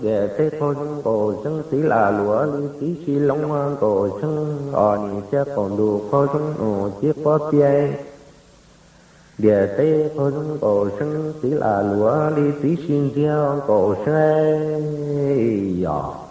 ghé thế thôi cổ sưng tí là lúa lý tí xì lông cổ sưng nì che còn đủ thôi chiếc có tia ghé thế thôi cổ sưng tí là lúa lý tí xin riêng cổ sưng